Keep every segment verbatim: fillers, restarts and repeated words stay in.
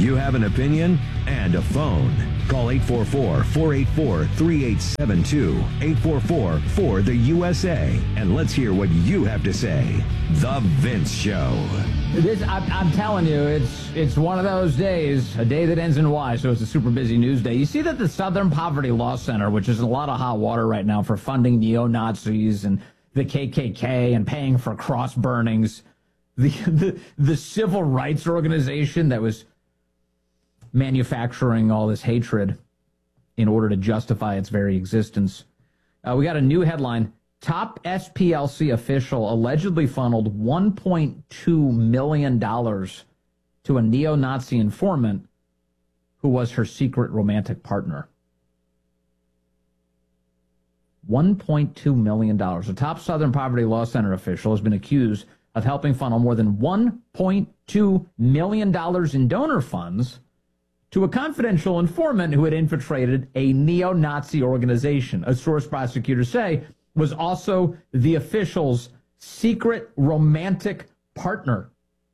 You have an opinion and a phone. Call eight four four, four eight four, three eight seven two, eight four four, four the U S A, and let's hear what you have to say. The Vince Show. This, I, I'm telling you, it's it's one of those days, a day that ends in Y, so it's a super busy news day. You see that the Southern Poverty Law Center, which is in a lot of hot water right now for funding neo-Nazis and the K K K and paying for cross burnings, the the, the civil rights organization that was manufacturing all this hatred in order to justify its very existence. Uh, we got a new headline. Top S P L C official allegedly funneled one point two million dollars to a neo-Nazi informant who was her secret romantic partner. one point two million dollars. A top Southern Poverty Law Center official has been accused of helping funnel more than one point two million dollars in donor funds to a confidential informant who had infiltrated a neo-Nazi organization. A source, prosecutors say, was also the official's secret romantic partner.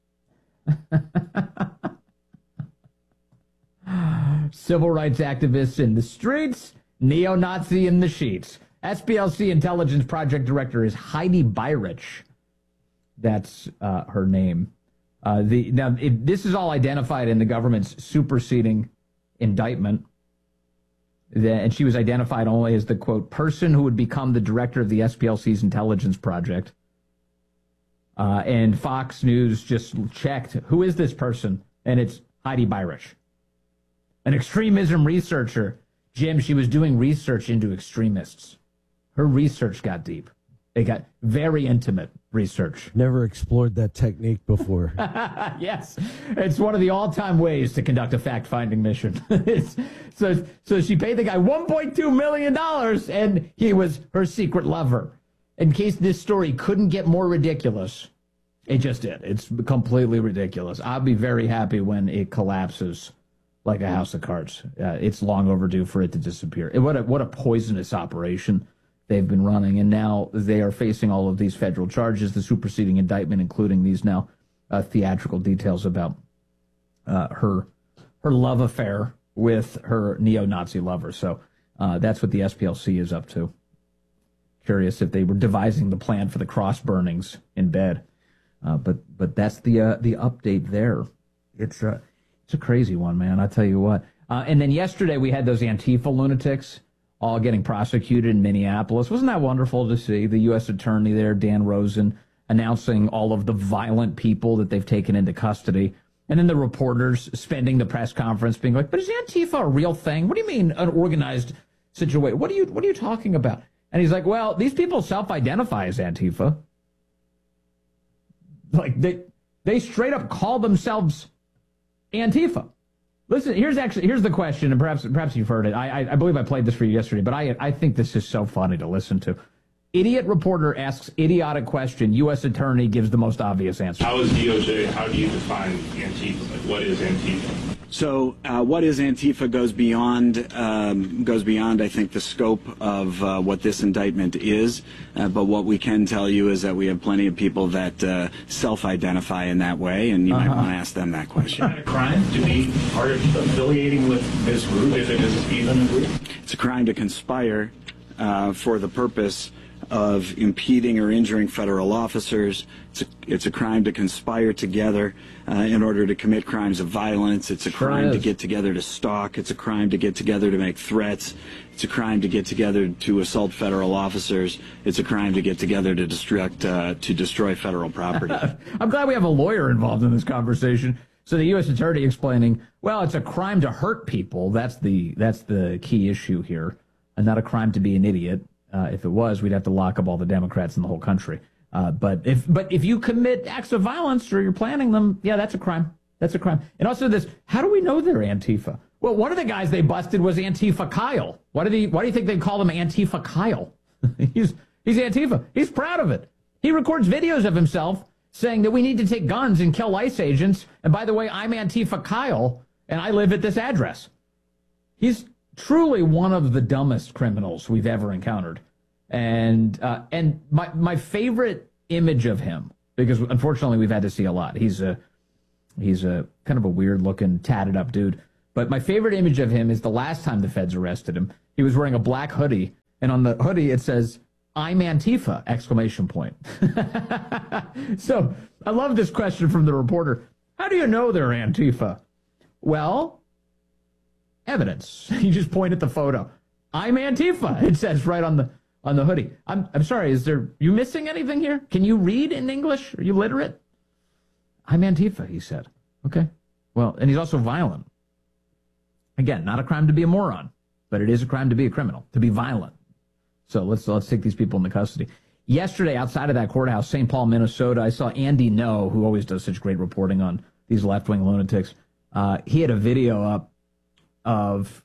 Civil rights activists in the streets, neo-Nazi in the sheets. S P L C Intelligence Project Director is Heidi Beirich. That's uh, her name. Uh, the now it, this is all identified in the government's superseding indictment. The, and she was identified only as the, quote, person who would become the director of the S P L C's intelligence project. Uh, and Fox News just checked, who is this person? And it's Heidi Beirich, an extremism researcher. Jim, she was doing research into extremists. Her research got deep. It got very intimate research. Never explored that technique before. Yes, it's one of the all-time ways to conduct a fact-finding mission. so, so she paid the guy one point two million dollars, and he was her secret lover. In case this story couldn't get more ridiculous, it just did. It's completely ridiculous. I'll be very happy when it collapses like a house of cards. Uh, it's long overdue for it to disappear. What a, what a poisonous operation they've been running, and now they are facing all of these federal charges, the superseding indictment, including these now uh, theatrical details about uh, her her love affair with her neo-Nazi lover. So uh, that's what the S P L C is up to. Curious if they were devising the plan for the cross burnings in bed, uh, but but that's the uh, the update there. It's a it's a crazy one, man. I tell you what. Uh, and then yesterday we had those Antifa lunatics all getting prosecuted in Minneapolis. Wasn't that wonderful to see? The U S attorney there, Dan Rosen, announcing all of the violent people that they've taken into custody. And then the reporters spending the press conference being like, but is Antifa a real thing? What do you mean an organized situation? What are you, what are you talking about? And he's like, well, these people self-identify as Antifa. Like, they, they straight up call themselves Antifa. Listen, here's actually here's the question, and perhaps perhaps you've heard it. I, I I believe I played this for you yesterday, but I I think this is so funny to listen to. Idiot reporter asks idiotic question. U S attorney gives the most obvious answer. How is D O J? How do you define Antifa? Like, what is Antifa? So, uh, what is Antifa goes beyond um, goes beyond, I think, the scope of uh, what this indictment is. Uh, but what we can tell you is that we have plenty of people that uh, self-identify in that way, and you uh-huh. might want to ask them that question. Is that a crime to be part of affiliating with this group, if it is even a group? It's a crime to conspire uh, for the purpose of impeding or injuring federal officers. It's a, it's a crime to conspire together uh, in order to commit crimes of violence. It's a Sure crime is. to get together to stalk. It's a crime to get together to make threats. It's a crime to get together to assault federal officers. It's a crime to get together to destruct, uh, to destroy federal property. I'm glad we have a lawyer involved in this conversation. So the U S attorney explaining, well, it's a crime to hurt people. That's the that's the key issue here, and not a crime to be an idiot. Uh, if it was, we'd have to lock up all the Democrats in the whole country. Uh, but if but if you commit acts of violence or you're planning them, yeah, that's a crime. That's a crime. And also this, how do we know they're Antifa? Well, one of the guys they busted was Antifa Kyle. Why do they, why do you think they call him Antifa Kyle? he's he's Antifa. He's proud of it. He records videos of himself saying that we need to take guns and kill ICE agents. And by the way, I'm Antifa Kyle, and I live at this address. He's truly one of the dumbest criminals we've ever encountered. And uh, and my my favorite image of him, because unfortunately we've had to see a lot. He's a He's a kind of a weird-looking, tatted-up dude. But my favorite image of him is the last time the feds arrested him. He was wearing a black hoodie, and on the hoodie it says, "I'm Antifa!" exclamation point. So I love this question from the reporter. How do you know they're Antifa? Well, evidence. You just point at the photo. I'm Antifa. It says right on the on the hoodie. I'm I'm sorry. Is there you missing anything here? Can you read in English? Are you literate? I'm Antifa, he said. Okay. Well, and he's also violent. Again, not a crime to be a moron, but it is a crime to be a criminal, to be violent. So let's let's take these people into custody. Yesterday, outside of that courthouse, Saint Paul, Minnesota, I saw Andy No, who always does such great reporting on these left-wing lunatics. Uh, he had a video up of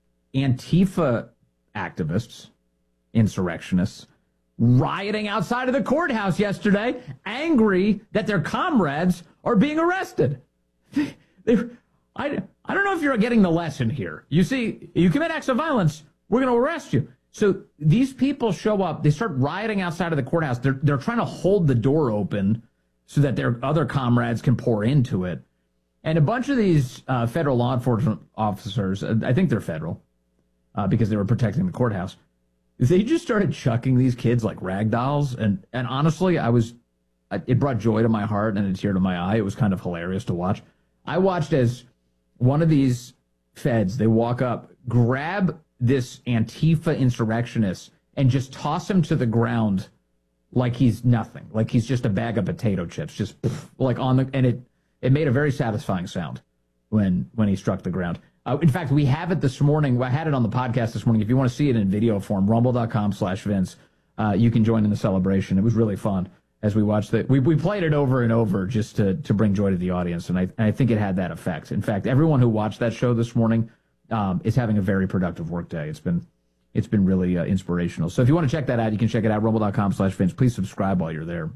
Antifa activists, insurrectionists, rioting outside of the courthouse yesterday, angry that their comrades are being arrested. They, I, I don't know if you're getting the lesson here. You see, you commit acts of violence, we're going to arrest you. So these people show up, they start rioting outside of the courthouse. They're, they're trying to hold the door open so that their other comrades can pour into it. And a bunch of these uh, federal law enforcement officers, I think they're federal, uh, because they were protecting the courthouse, they just started chucking these kids like rag dolls. And, and honestly, I was, it brought joy to my heart and a tear to my eye. It was kind of hilarious to watch. I watched as one of these feds, they walk up, grab this Antifa insurrectionist and just toss him to the ground like he's nothing, like he's just a bag of potato chips, just like on the, and it, it made a very satisfying sound when, when he struck the ground. Uh, in fact, we have it this morning. I had it on the podcast this morning. If you want to see it in video form, rumble.com slash Vince, uh, you can join in the celebration. It was really fun as we watched it. We, we played it over and over just to, to bring joy to the audience. And I, and I think it had that effect. In fact, everyone who watched that show this morning, um, is having a very productive work day. It's been, it's been really uh, inspirational. So if you want to check that out, you can check it out, rumble.com slash Vince. Please subscribe while you're there.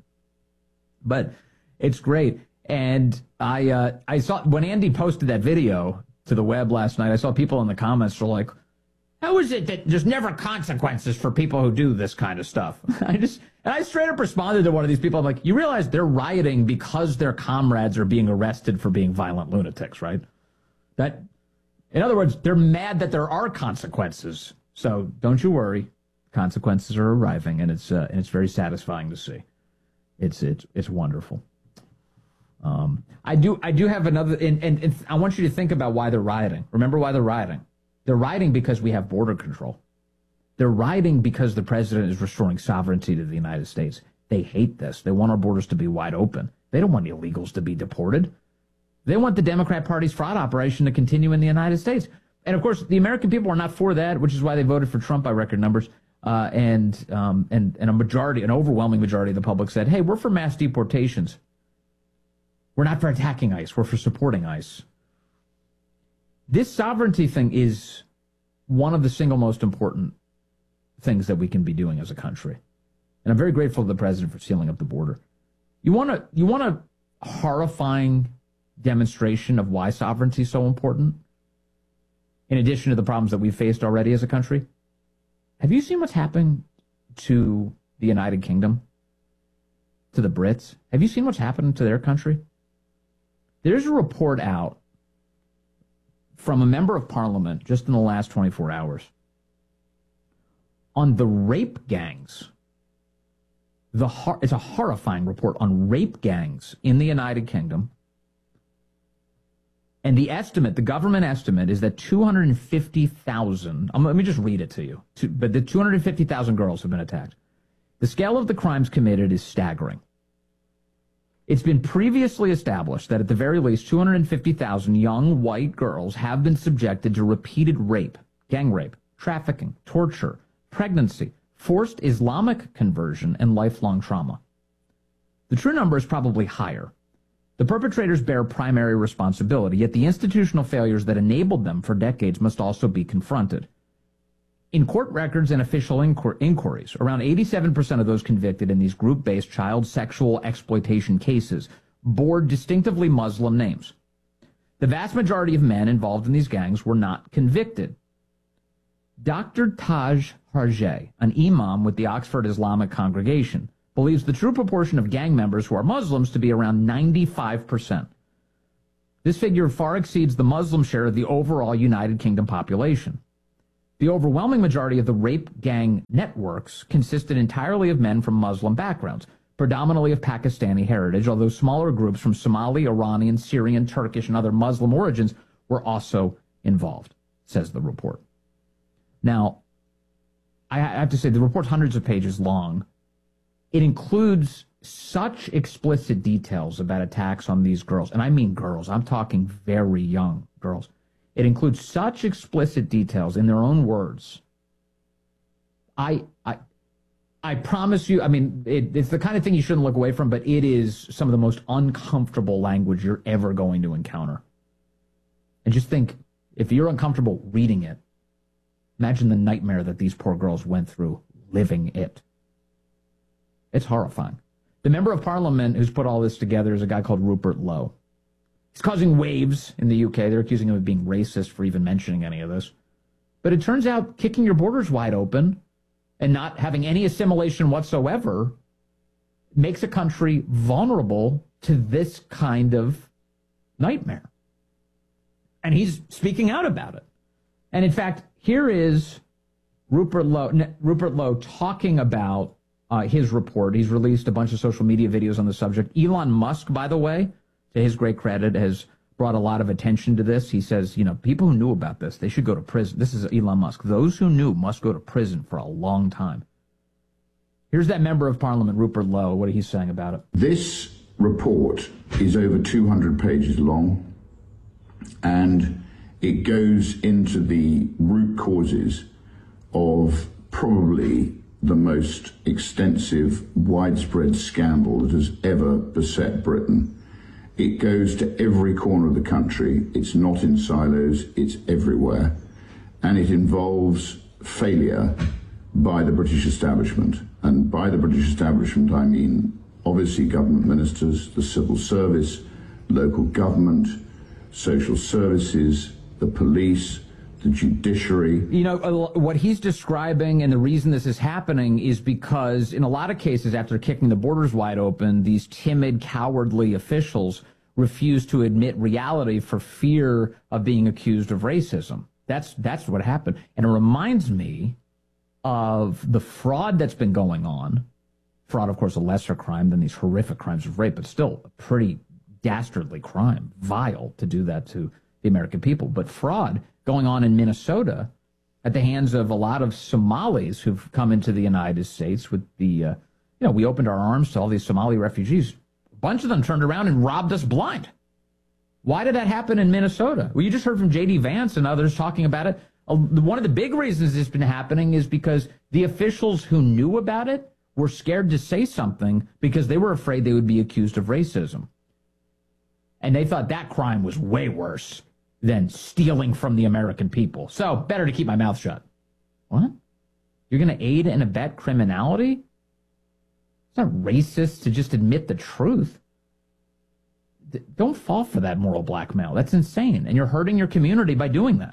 But it's great. And I, uh, I saw when Andy posted that video to the web last night, I saw people in the comments were like, how is it that there's never consequences for people who do this kind of stuff? I just, and I straight up responded to one of these people. I'm like, you realize they're rioting because their comrades are being arrested for being violent lunatics, right? That, in other words, they're mad that there are consequences. So don't you worry. Consequences are arriving, and it's, uh, and it's very satisfying to see. It's, it's, it's wonderful. Um, I do, I do have another, and, and, and I want you to think about why they're rioting. Remember why they're rioting. They're rioting because we have border control. They're rioting because the president is restoring sovereignty to the United States. They hate this. They want our borders to be wide open. They don't want illegals to be deported. They want the Democrat Party's fraud operation to continue in the United States. And of course, the American people are not for that, which is why they voted for Trump by record numbers. Uh, and, um, and, and a majority, an overwhelming majority of the public said, hey, we're for mass deportations. We're not for attacking ICE. We're for supporting ICE. This sovereignty thing is one of the single most important things that we can be doing as a country. And I'm very grateful to the president for sealing up the border. You want to, you want a horrifying demonstration of why sovereignty is so important? In addition to the problems that we've faced already as a country? Have you seen what's happened to the United Kingdom? To the Brits? Have you seen what's happened to their country? There's a report out from a member of parliament just in the last twenty-four hours on the rape gangs. The hor- it's a horrifying report on rape gangs in the United Kingdom. And the estimate, the government estimate, is that two hundred fifty thousand, um, let me just read it to you, to, but the two hundred fifty thousand girls have been attacked. The scale of the crimes committed is staggering. It's been previously established that at the very least two hundred fifty thousand young white girls have been subjected to repeated rape, gang rape, trafficking, torture, pregnancy, forced Islamic conversion, and lifelong trauma. The true number is probably higher. The perpetrators bear primary responsibility, yet the institutional failures that enabled them for decades must also be confronted. In court records and official inquir- inquiries, around eighty-seven percent of those convicted in these group-based child sexual exploitation cases bore distinctively Muslim names. The vast majority of men involved in these gangs were not convicted. Doctor Taj Harjeh, an imam with the Oxford Islamic Congregation, believes the true proportion of gang members who are Muslims to be around ninety-five percent. This figure far exceeds the Muslim share of the overall United Kingdom population. The overwhelming majority of the rape gang networks consisted entirely of men from Muslim backgrounds, predominantly of Pakistani heritage, although smaller groups from Somali, Iranian, Syrian, Turkish, and other Muslim origins were also involved, says the report. Now, I have to say, the report's hundreds of pages long. It includes such explicit details about attacks on these girls, and I mean girls. I'm talking very young girls. It includes such explicit details in their own words. I, I, I promise you, I mean, it, it's the kind of thing you shouldn't look away from, but it is some of the most uncomfortable language you're ever going to encounter. And just think, if you're uncomfortable reading it, imagine the nightmare that these poor girls went through living it. It's horrifying. The member of parliament who's put all this together is a guy called Rupert Lowe. He's causing waves in the U K. They're accusing him of being racist for even mentioning any of this. But it turns out kicking your borders wide open and not having any assimilation whatsoever makes a country vulnerable to this kind of nightmare. And he's speaking out about it. And in fact, here is Rupert Lowe, Rupert Lowe talking about uh, his report. He's released a bunch of social media videos on the subject. Elon Musk, by the way, to his great credit, has brought a lot of attention to this. He says, you know, people who knew about this, they should go to prison. This is Elon Musk. Those who knew must go to prison for a long time. Here's that member of parliament, Rupert Lowe. What he's saying about it. This report is over two hundred pages long, and it goes into the root causes of probably the most extensive, widespread scandal that has ever beset Britain. It goes to every corner of the country. It's not in silos, it's everywhere. And it involves failure by the British establishment. And by the British establishment, I mean obviously government ministers, the civil service, local government, social services, the police, the judiciary. You know, what he's describing, and the reason this is happening, is because in a lot of cases, after kicking the borders wide open, these timid, cowardly officials refuse to admit reality for fear of being accused of racism. That's that's what happened. And it reminds me of the fraud that's been going on. Fraud, of course, a lesser crime than these horrific crimes of rape, but still a pretty dastardly crime. Vile to do that to the American people. But fraud going on in Minnesota at the hands of a lot of Somalis who've come into the United States with the, uh, you know, we opened our arms to all these Somali refugees. A bunch of them turned around and robbed us blind. Why did that happen in Minnesota? Well, you just heard from J D Vance and others talking about it. Uh, one of the big reasons it's been happening is because the officials who knew about it were scared to say something because they were afraid they would be accused of racism. And they thought that crime was way worse than stealing from the American people. So, better to keep my mouth shut. What? You're going to aid and abet criminality? It's not racist to just admit the truth. D- don't fall for that moral blackmail. That's insane. And you're hurting your community by doing that.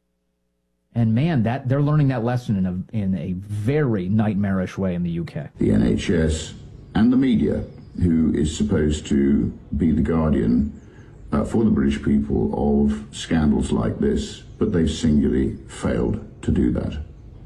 And man, that they're learning that lesson in a, in a very nightmarish way in the U K. The N H S and the media, who is supposed to be the guardian Uh, for the British people of scandals like this, but they've singularly failed to do that.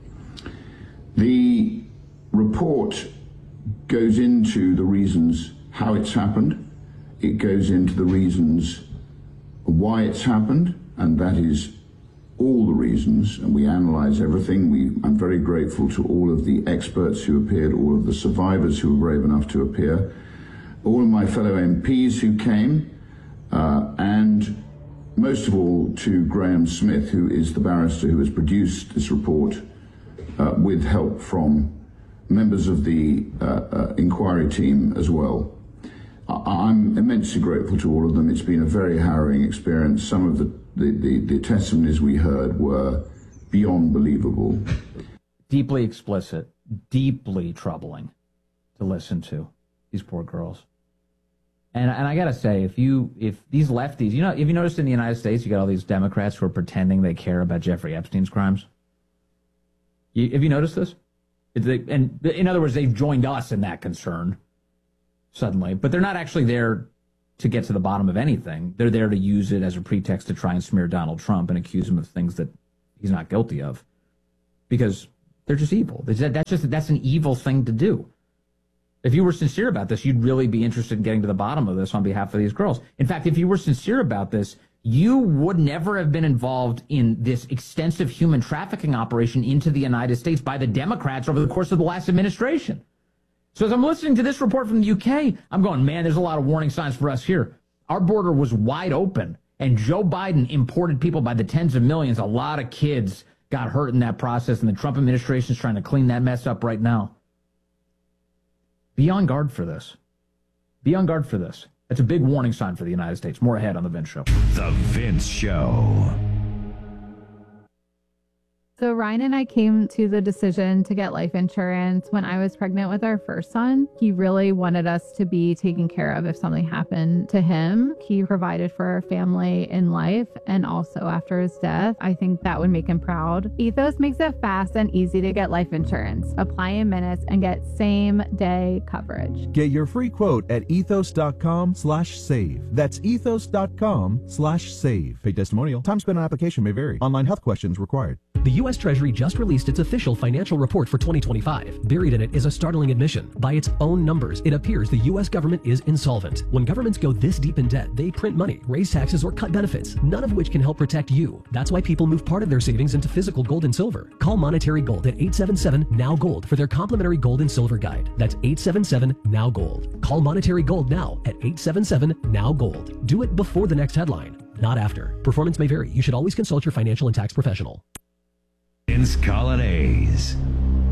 The report goes into the reasons how it's happened. It goes into the reasons why it's happened, and that is all the reasons, and we analyze everything. We, I'm very grateful to all of the experts who appeared, all of the survivors who were brave enough to appear, all of my fellow M Ps who came, Uh, and most of all to Graham Smith, who is the barrister who has produced this report uh, with help from members of the uh, uh, inquiry team as well. I- I'm immensely grateful to all of them. It's been a very harrowing experience. Some of the, the, the, the testimonies we heard were beyond believable. Deeply explicit, deeply troubling to listen to, these poor girls. And, and I got to say, if you, if these lefties, you know, if you noticed in the United States, you got all these Democrats who are pretending they care about Jeffrey Epstein's crimes. You, have you noticed this? It's they, and in other words, they've joined us in that concern suddenly, but they're not actually there to get to the bottom of anything. They're there to use it as a pretext to try and smear Donald Trump and accuse him of things that he's not guilty of, because they're just evil. That's just that's an evil thing to do. If you were sincere about this, you'd really be interested in getting to the bottom of this on behalf of these girls. In fact, if you were sincere about this, you would never have been involved in this extensive human trafficking operation into the United States by the Democrats over the course of the last administration. So as I'm listening to this report from the U K, I'm going, man, there's a lot of warning signs for us here. Our border was wide open, and Joe Biden imported people by the tens of millions. A lot of kids got hurt in that process, and the Trump administration is trying to clean that mess up right now. Be on guard for this. Be on guard for this. That's a big warning sign for the United States. More ahead on The Vince Show. The Vince Show. So Ryan and I came to the decision to get life insurance when I was pregnant with our first son. He really wanted us to be taken care of if something happened to him. He provided for our family in life and also after his death. I think that would make him proud. Ethos makes it fast and easy to get life insurance. Apply in minutes and get same day coverage. Get your free quote at ethos.com slash save. That's ethos.com slash save. Paid testimonial. Time spent on application may vary. Online health questions required. The U S Treasury just released its official financial report for twenty twenty-five. Buried in it is a startling admission. By its own numbers, it appears the U S government is insolvent. When governments go this deep in debt, they print money, raise taxes, or cut benefits, none of which can help protect you. That's why people move part of their savings into physical gold and silver. Call Monetary Gold at eight seven seven, N O W Gold for their complimentary gold and silver guide. That's eight seven seven, N O W Gold. Call Monetary Gold now at eight seven seven, N O W Gold. Do it before the next headline, not after. Performance may vary. You should always consult your financial and tax professional. Vince Coglianese.